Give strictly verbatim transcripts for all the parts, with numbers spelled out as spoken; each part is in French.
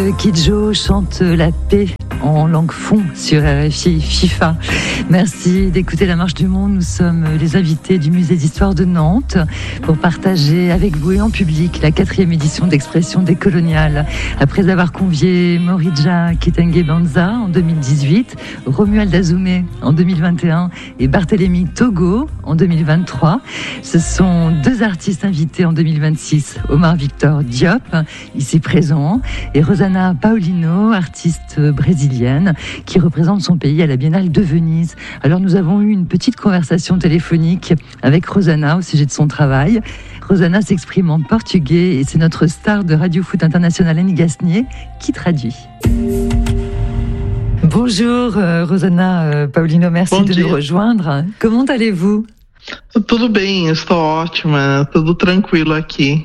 Kidjo chante la paix en langue fon sur R F I FIFA. Merci d'écouter La Marche du Monde. Nous sommes les invités du Musée d'Histoire de Nantes pour partager avec vous et en public la quatrième édition d'Expression décoloniale. Après avoir convié Morija Kitenge Banza en deux mille dix-huit, Romuald Azoumé en deux mille vingt et un et Barthélemy Togo en deux mille vingt-trois, ce sont deux artistes invités en deux mille vingt-six, Omar Victor Diop, ici présent, et Rosana Paulino, artiste brésilienne, qui représente son pays à la Biennale de Venise. Alors nous avons eu une petite conversation téléphonique avec Rosana au sujet de son travail. Rosana s'exprime en portugais et c'est notre star de Radio Foot International, Annie Gasnier, qui traduit. Bonjour euh, Rosana euh, Paulino, merci Bom de dia. nous rejoindre. Comment allez-vous? Tudo bem, estou ótima, tudo tranquilo aqui.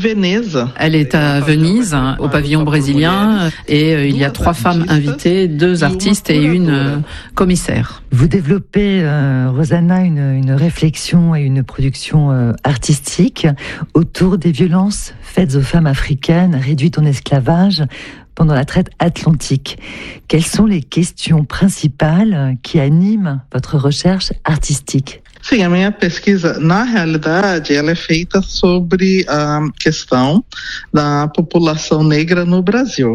Elle est à Venise, au pavillon brésilien, et euh, il y a trois femmes invitées, deux artistes et une euh, commissaire. Vous développez, euh, Rosana, une, une réflexion et une production euh, artistique autour des violences faites aux femmes africaines réduites en esclavage pendant la traite atlantique. Quelles sont les questions principales qui animent votre recherche artistique? Sim, a minha pesquisa, na realidade, ela é feita sobre a questão da população negra no Brasil.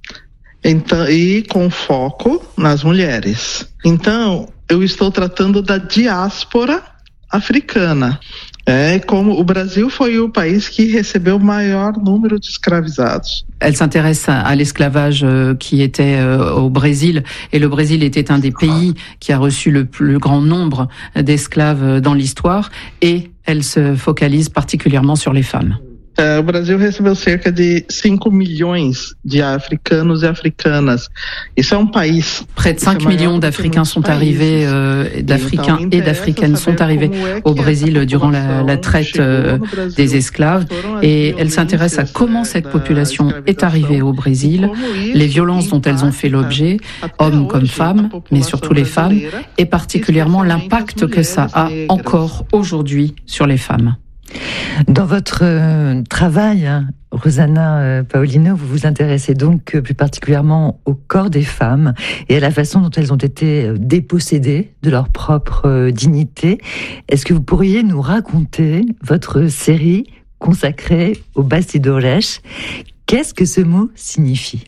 Então, e com foco nas mulheres. Então, eu estou tratando da diáspora africana. É, como o Brasil foi o país que recebeu o maior número de escravizados. Elle s'intéresse à l'esclavage qui était au Brésil, et le Brésil était un des pays qui a reçu le plus grand nombre d'esclaves dans l'histoire, et elle se focalise particulièrement sur les femmes. É, o Brasil recebeu cerca de cinco milhões de africanos e africanas. Isso é um país. Près de cinq millions d'Africains sont arrivés, euh, d'Africains et d'Africaines sont arrivés au Brésil durant la, la traite euh, des esclaves. Et elle s'intéresse à comment cette population est arrivée au Brésil, les violences dont elles ont fait l'objet, hommes comme femmes, mais surtout les femmes, et particulièrement l'impact que ça a encore aujourd'hui sur les femmes. Dans votre euh, travail, hein, Rosana euh, Paulino, vous vous intéressez donc euh, plus particulièrement au corps des femmes et à la façon dont elles ont été euh, dépossédées de leur propre euh, dignité. Est-ce que vous pourriez nous raconter votre série consacrée aux bastidores? Qu'est-ce que ce mot signifie?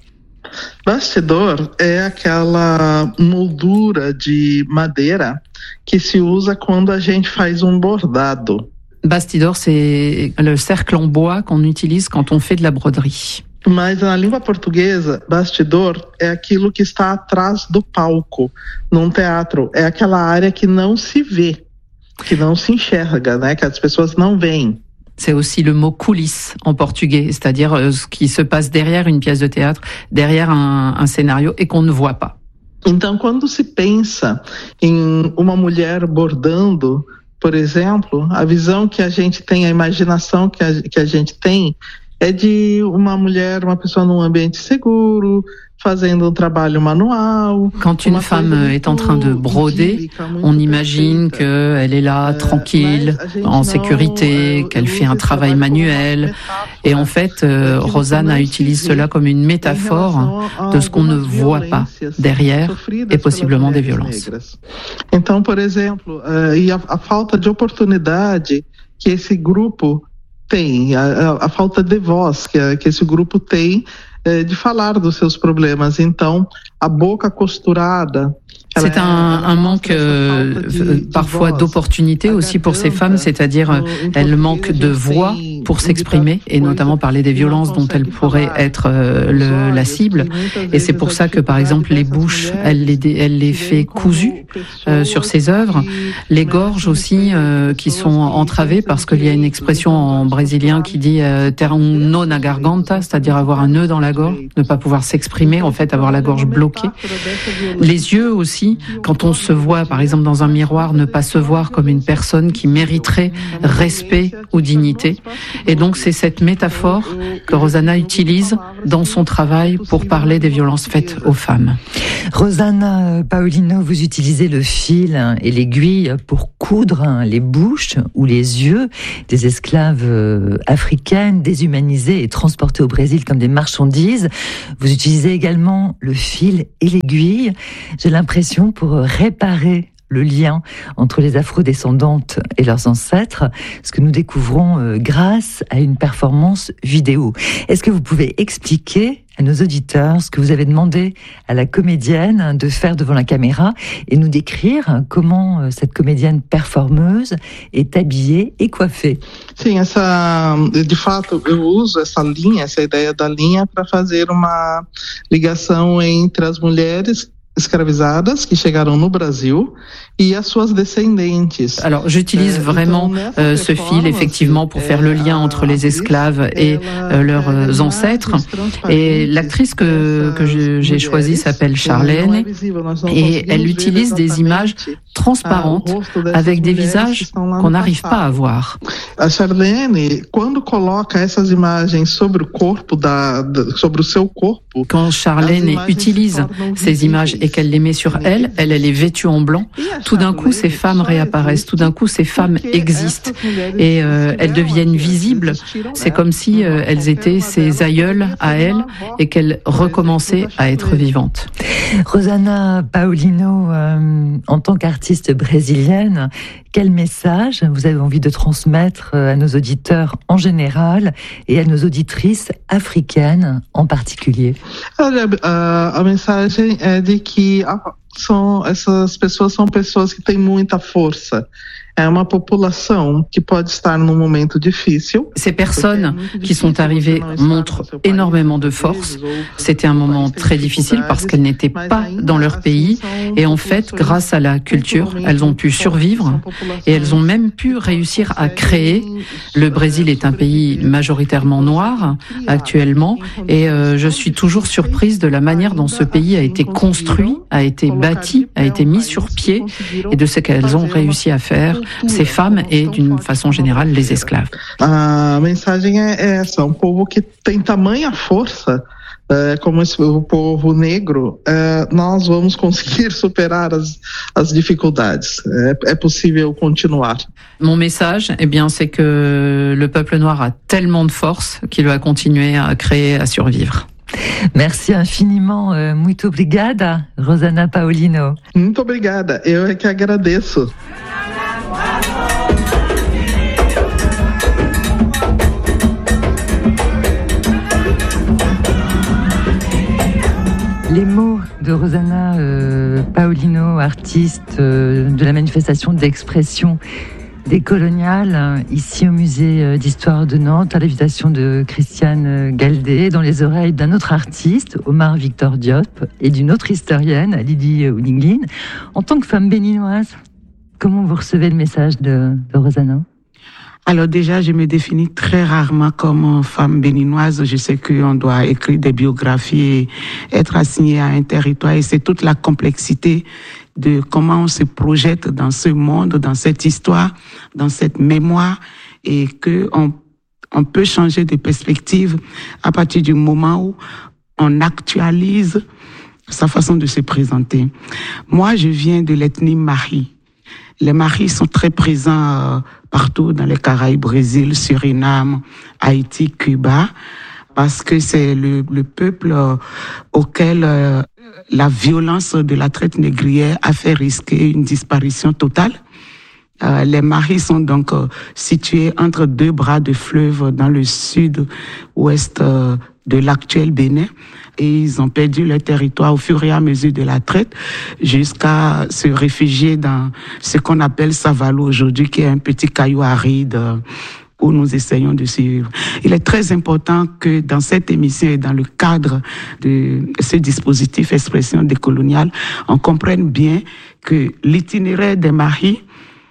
Bastidor é aquela moldura de madeira que se usa quando a gente faz um bordado. Bastidor, c'est le cercle en bois qu'on utilise quand on fait de la broderie. Mas na língua portuguesa, bastidor é aquilo que está atrás do palco, num teatro. É aquela área que não se vê, que não se enxerga, né? Que as pessoas não veem. C'est aussi le mot coulisses en portugais, c'est-à-dire euh, ce qui se passe derrière une pièce de théâtre, derrière un, un scénario et qu'on ne voit pas. Então, quando se pensa em uma mulher bordando, por exemplo, a visão que a gente tem, a imaginação que a, que a gente tem é de uma mulher, uma pessoa num ambiente seguro, fazendo um trabalho manual. Quand une femme est en train de broder, on imagine qu'elle est là, tranquille, en sécurité, qu'elle fait un travail manuel. Et en fait, euh, Rosana utilise cela comme une métaphore de ce qu'on ne voit pas derrière et possiblement des violences. Então, por exemplo, e a, a falta de oportunidade que esse grupo tem, a, a, a falta de voz que, que esse grupo tem de falar dos seus problemas. Então, a boca costurada. C'est un, un manque euh, parfois d'opportunités aussi pour ces femmes, c'est-à-dire euh, elles manquent de voix pour s'exprimer et notamment parler des violences dont elles pourraient être euh, le, la cible. Et c'est pour ça que par exemple les bouches, elle les, elle les fait cousues euh, sur ses œuvres. Les gorges aussi euh, qui sont entravées parce qu'il y a une expression en brésilien qui dit euh, ter um nó na garganta, c'est-à-dire avoir un nœud dans la gorge, ne pas pouvoir s'exprimer, en fait avoir la gorge bloquée. Les yeux aussi, quand on se voit par exemple dans un miroir, ne pas se voir comme une personne qui mériterait respect ou dignité. Et donc c'est cette métaphore que Rosana utilise dans son travail pour parler des violences faites aux femmes. Rosana Paolino, vous utilisez le fil et l'aiguille pour coudre les bouches ou les yeux des esclaves africaines déshumanisées et transportées au Brésil comme des marchandises. Vous utilisez également le fil et l'aiguille, j'ai l'impression, pour réparer le lien entre les afrodescendantes et leurs ancêtres, ce que nous découvrons euh, grâce à une performance vidéo. Est-ce que vous pouvez expliquer à nos auditeurs ce que vous avez demandé à la comédienne de faire devant la caméra et nous décrire comment euh, cette comédienne performeuse est habillée et coiffée? Sim, essa, de fato, eu uso essa linha, essa ideia da linha para fazer uma ligação entre as mulheres escravizadas que chegaram no Brasil et as suas descendentes. Alors j'utilise vraiment euh, ce fil effectivement pour faire le lien entre les esclaves et euh, leurs ancêtres. Et l'actrice que que je, j'ai choisie s'appelle Charlène et elle utilise des images transparentes avec des visages qu'on n'arrive pas à voir. A Charlène, quando coloca essas imagens sobre o corpo da, sobre o seu corpo, quand Charlène utilise ces images et qu'elle les met sur elle, elle elle est vêtue en blanc. Tout d'un coup, ces femmes réapparaissent. Tout d'un coup, ces femmes existent et euh, elles deviennent visibles. C'est comme si euh, elles étaient ses aïeules à elle et qu'elles recommençaient à être vivantes. Rosana Paolino, euh, en tant qu'artiste brésilienne, quel message vous avez envie de transmettre à nos auditeurs en général et à nos auditrices africaines en particulier? Olha, a, a mensagem é de que são, essas pessoas são pessoas que têm muita força. É uma população que pode estar num momento difícil. Ces personnes qui sont arrivées montrent énormément de force. C'était un moment très difficile parce qu'elles n'étaient pas dans leur pays. Et en fait, grâce à la culture, elles ont pu survivre et elles ont même pu réussir à créer. Le Brésil est un pays majoritairement noir actuellement. Et euh, je suis toujours surprise de la manière dont ce pays a été construit, a été bâti, a été mis sur pied et de ce qu'elles ont réussi à faire. Ces femmes et, d'une façon générale, les esclaves. A mensagem é essa, um povo que tem tamanha força, é, como esse, o povo negro, é, nós vamos conseguir superar as, as dificuldades. É, é possível continuar. Mon message, eh bien, c'est que le peuple noir a tellement de force qu'il va continuer à créer, à survivre. Merci infiniment, uh, muito obrigada, Rosana Paolino. Muito obrigada, eu é que agradeço. Les mots de Rosana euh, Paolino, artiste euh, de la manifestation d'expression décoloniale, ici au musée d'histoire de Nantes, à l'invitation de Christiane Galdé, dans les oreilles d'un autre artiste, Omar Victor Diop, et d'une autre historienne, Lydie Oulinglin. En tant que femme béninoise, comment vous recevez le message de, de Rosana? Alors déjà, je me définis très rarement comme femme béninoise. Je sais qu'on doit écrire des biographies et être assigné à un territoire. Et c'est toute la complexité de comment on se projette dans ce monde, dans cette histoire, dans cette mémoire. Et qu'on on peut changer de perspective à partir du moment où on actualise sa façon de se présenter. Moi, je viens de l'ethnie Mahi. Les Mahis sont très présents euh, partout dans les Caraïbes, Brésil, Suriname, Haïti, Cuba, parce que c'est le, le peuple euh, auquel euh, la violence de la traite négrière a fait risquer une disparition totale. Euh, les Mahis sont donc euh, situés entre deux bras de fleuve dans le sud-ouest euh, de l'actuel Bénin. Et ils ont perdu leur territoire au fur et à mesure de la traite jusqu'à se réfugier dans ce qu'on appelle Savalo aujourd'hui, qui est un petit caillou aride où nous essayons de suivre. Il est très important que dans cette émission et dans le cadre de ce dispositif expression décoloniale, on comprenne bien que l'itinéraire des Mahis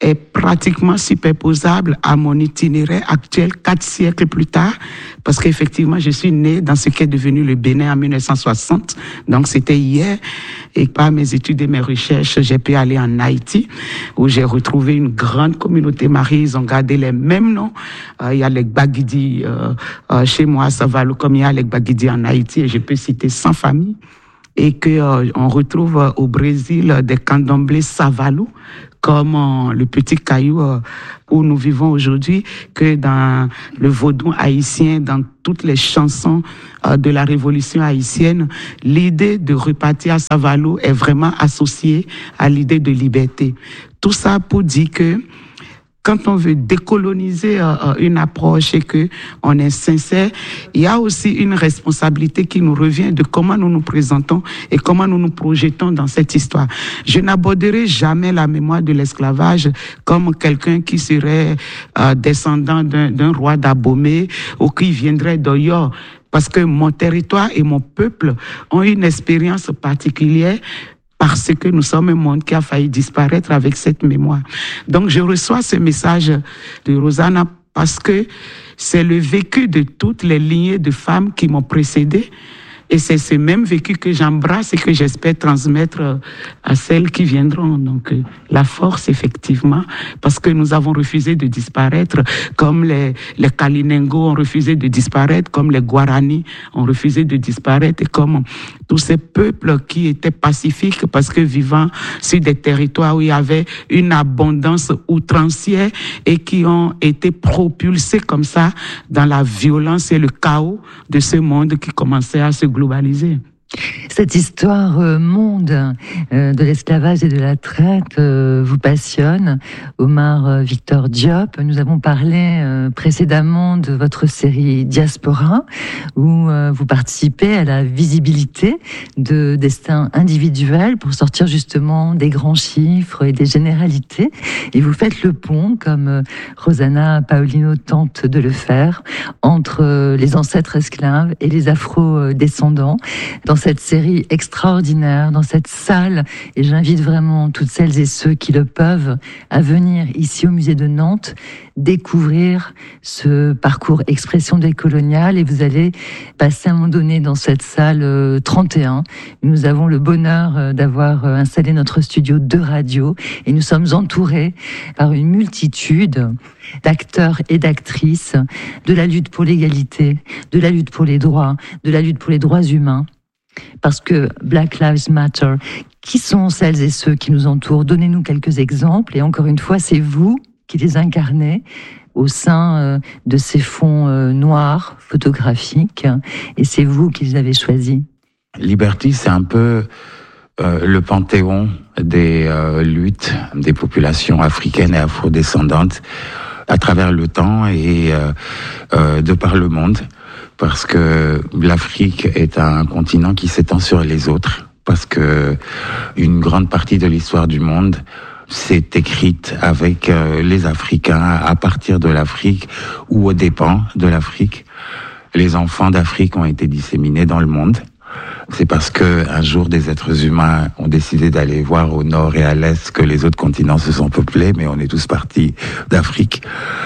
est pratiquement superposable à mon itinéraire actuel quatre siècles plus tard, parce qu'effectivement, je suis née dans ce qui est devenu le Bénin en dix-neuf cent soixante, donc c'était hier, et par mes études et mes recherches, j'ai pu aller en Haïti, où j'ai retrouvé une grande communauté marie, ils ont gardé les mêmes noms, euh, il y a les Gbagidi euh, euh, chez moi à Savalou, comme il y a les Gbagidi en Haïti, et je peux citer cent familles, et que euh, on retrouve euh, au Brésil euh, des candomblés Savalou, comme euh, le petit caillou euh, où nous vivons aujourd'hui, que dans le vaudou haïtien, dans toutes les chansons euh, de la révolution haïtienne, l'idée de repartir à Savalou est vraiment associée à l'idée de liberté. Tout ça pour dire que quand on veut décoloniser euh, une approche et que on est sincère, il y a aussi une responsabilité qui nous revient de comment nous nous présentons et comment nous nous projetons dans cette histoire. Je n'aborderai jamais la mémoire de l'esclavage comme quelqu'un qui serait euh, descendant d'un, d'un roi d'Abomey ou qui viendrait d'Oyo. Parce que mon territoire et mon peuple ont une expérience particulière parce que nous sommes un monde qui a failli disparaître avec cette mémoire. Donc je reçois ce message de Rosanna parce que c'est le vécu de toutes les lignées de femmes qui m'ont précédée. Et c'est ce même vécu que j'embrasse et que j'espère transmettre à celles qui viendront. Donc, la force, effectivement, parce que nous avons refusé de disparaître, comme les, les Kalinengo ont refusé de disparaître, comme les Guarani ont refusé de disparaître, et comme tous ces peuples qui étaient pacifiques parce que vivant sur des territoires où il y avait une abondance outrancière et qui ont été propulsés comme ça dans la violence et le chaos de ce monde qui commençait à se globaliser. Cette histoire euh, monde euh, de l'esclavage et de la traite euh, vous passionne. Omar euh, Victor Diop, nous avons parlé euh, précédemment de votre série Diaspora, où euh, vous participez à la visibilité de destins individuels pour sortir justement des grands chiffres et des généralités. Et vous faites le pont, comme euh, Rosanna Paolino tente de le faire, entre euh, les ancêtres esclaves et les afro-descendants. Dans cette série extraordinaire, dans cette salle, et j'invite vraiment toutes celles et ceux qui le peuvent à venir ici au musée de Nantes, découvrir ce parcours expression décoloniale, et vous allez passer à un moment donné dans cette salle trente et un. Nous avons le bonheur d'avoir installé notre studio de radio, et nous sommes entourés par une multitude d'acteurs et d'actrices de la lutte pour l'égalité, de la lutte pour les droits, de la lutte pour les droits humains. Parce que Black Lives Matter, qui sont celles et ceux qui nous entourent? Donnez-nous quelques exemples. Et encore une fois, c'est vous qui les incarnez au sein de ces fonds noirs photographiques. Et c'est vous qui les avez choisis. Liberty, c'est un peu euh, le panthéon des euh, luttes des populations africaines et afrodescendantes à travers le temps et euh, euh, de par le monde. Parce que l'Afrique est un continent qui s'étend sur les autres, parce que une grande partie de l'histoire du monde s'est écrite avec les Africains, à partir de l'Afrique ou aux dépens de l'Afrique. Les enfants d'Afrique ont été disséminés dans le monde. C'est parce que un jour des êtres humains ont décidé d'aller voir au nord et à l'est que les autres continents se sont peuplés, mais on est tous partis d'Afrique.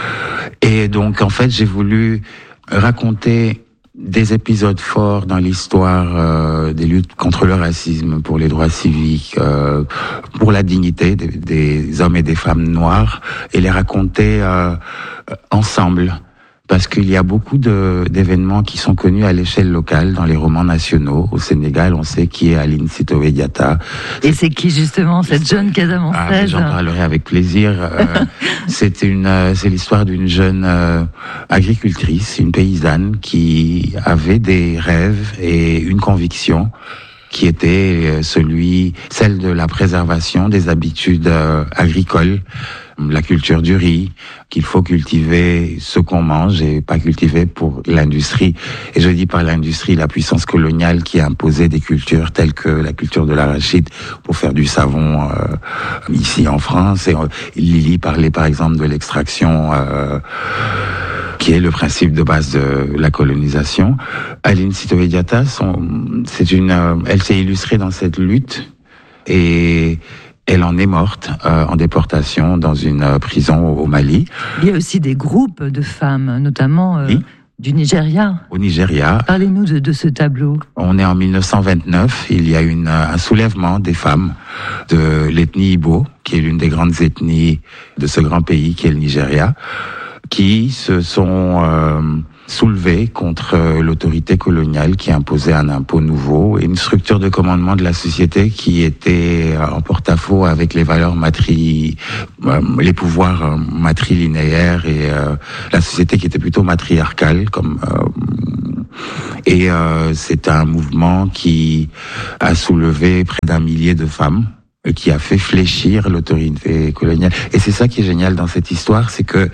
Et donc en fait, j'ai voulu raconter des épisodes forts dans l'histoire euh, des luttes contre le racisme, pour les droits civiques, euh, pour la dignité des, des hommes et des femmes noirs, et les raconter euh, ensemble. Parce qu'il y a beaucoup de, d'événements qui sont connus à l'échelle locale dans les romans nationaux. Au Sénégal, on sait qui est Aline Sitoé Diatta. Et c'est qui justement cette jeune casamançaise? Ah, j'en parlerai avec plaisir. euh, c'est une, euh, c'est l'histoire d'une jeune euh, agricultrice, une paysanne qui avait des rêves et une conviction qui était celui, celle de la préservation des habitudes euh, agricoles, la culture du riz, qu'il faut cultiver ce qu'on mange et pas cultiver pour l'industrie. Et je dis par l'industrie, la puissance coloniale qui a imposé des cultures telles que la culture de l'arachide pour faire du savon euh, ici en France. Et euh, Lily parlait par exemple de l'extraction euh, qui est le principe de base de la colonisation. Aline Sitoé Diatta, son, c'est une, euh, elle s'est illustrée dans cette lutte et Elle en est morte euh, en déportation dans une euh, prison au, au Mali. Il y a aussi des groupes de femmes, notamment euh, oui. du Nigeria. Au Nigeria. Parlez-nous de, de ce tableau. On est en mille neuf cent vingt-neuf. Il y a une, un soulèvement des femmes de l'ethnie Igbo, qui est l'une des grandes ethnies de ce grand pays qui est le Nigeria, qui se sont euh, soulevées contre l'autorité coloniale qui imposait un impôt nouveau et une structure de commandement de la société qui était en porte-à-faux avec les valeurs matri, euh, les pouvoirs matrilinéaires et euh, la société qui était plutôt matriarcale comme euh, et euh, c'est un mouvement qui a soulevé près d'un millier de femmes et qui a fait fléchir l'autorité coloniale. Et c'est ça qui est génial dans cette histoire, c'est que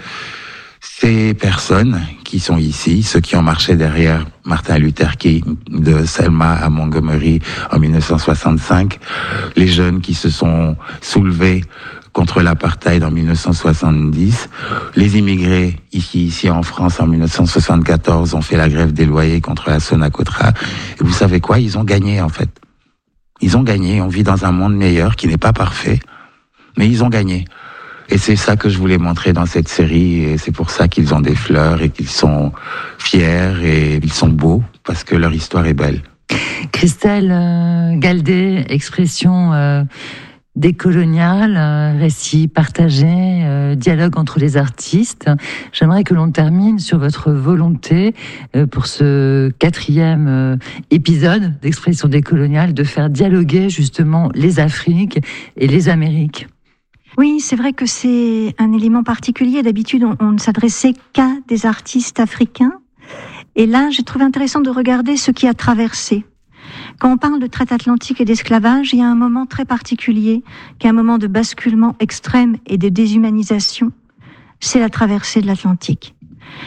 ces personnes qui sont ici, ceux qui ont marché derrière Martin Luther King de Selma à Montgomery en mille neuf cent soixante-cinq, les jeunes qui se sont soulevés contre l'apartheid en mille neuf cent soixante-dix, les immigrés ici, ici en France en mille neuf cent soixante-quatorze ont fait la grève des loyers contre la Sonacotra. Et vous savez quoi? Ils ont gagné en fait. Ils ont gagné. On vit dans un monde meilleur qui n'est pas parfait, mais ils ont gagné. Et c'est ça que je voulais montrer dans cette série, et c'est pour ça qu'ils ont des fleurs et qu'ils sont fiers et ils sont beaux, parce que leur histoire est belle. Christelle euh, Galdé, expression euh, décoloniale, euh, récit partagé, euh, dialogue entre les artistes. J'aimerais que l'on termine sur votre volonté euh, pour ce quatrième euh, épisode d'expression décoloniale de faire dialoguer justement les Afriques et les Amériques. Oui, c'est vrai que c'est un élément particulier. D'habitude, on, on ne s'adressait qu'à des artistes africains. Et là, j'ai trouvé intéressant de regarder ce qui a traversé. Quand on parle de traite atlantique et d'esclavage, il y a un moment très particulier, qui est un moment de basculement extrême et de déshumanisation. C'est la traversée de l'Atlantique.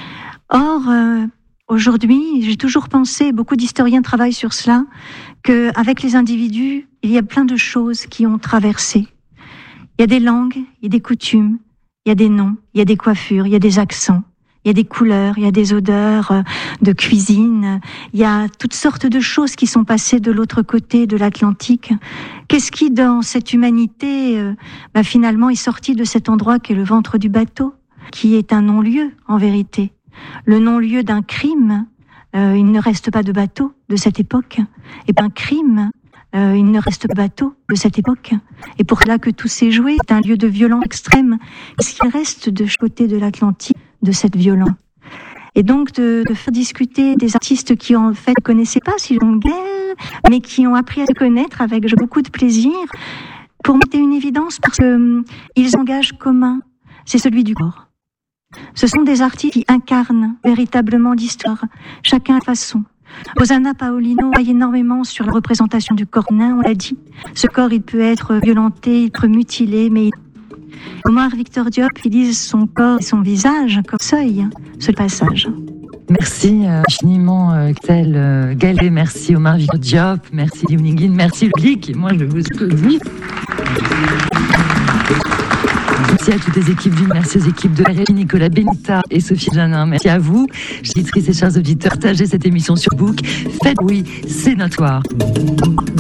Or, euh, aujourd'hui, j'ai toujours pensé, beaucoup d'historiens travaillent sur cela, qu'avec les individus, il y a plein de choses qui ont traversé. Il y a des langues, il y a des coutumes, il y a des noms, il y a des coiffures, il y a des accents, il y a des couleurs, il y a des odeurs de cuisine, il y a toutes sortes de choses qui sont passées de l'autre côté de l'Atlantique. Qu'est-ce qui, dans cette humanité, euh, bah, finalement est sorti de cet endroit qui est le ventre du bateau, qui est un non-lieu en vérité, le non-lieu d'un crime. Euh, il ne reste pas de bateau de cette époque, et un crime. Euh, il ne reste pas de bateau de cette époque. Et pour cela que tout s'est joué, c'est un lieu de violence extrême. Qu'est-ce qu'il reste de chaque côté de l'Atlantique de cette violence? Et donc de, de faire discuter des artistes qui en fait ne connaissaient pas Sylvain Guel, mais qui ont appris à se connaître avec beaucoup de plaisir, pour mettre une évidence parce que hum, ils engagent commun, c'est celui du corps. Ce sont des artistes qui incarnent véritablement l'histoire, chacun à façon. Rosanna Paolino travaille énormément sur la représentation du corps nain, on l'a dit. Ce corps, il peut être violenté, il peut mutiler, mais Omar Victor Diop, il dit son corps et son visage comme seuil, ce passage. Merci euh, infiniment, euh, Christelle euh, Galdé, merci Omar Victor Diop, merci Liuningin, merci le public. Moi, je vous applaudis. Merci à toutes les équipes du merci aux équipes de R F I, Nicolas Benita et Sophie Janin. Merci à vous, chers et chers auditeurs. Partagez cette émission sur Book. Faites oui, c'est notre soir.